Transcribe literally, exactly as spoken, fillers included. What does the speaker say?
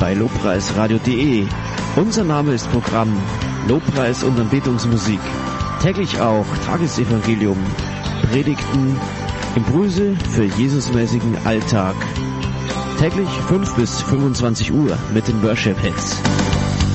bei lobpreisradio punkt de. Unser Name ist Programm Lobpreis und Anbetungsmusik. Täglich auch Tagesevangelium, Predigten, Impulse für Jesusmäßigen Alltag. Täglich fünf bis fünfundzwanzig Uhr mit den Worship Hits.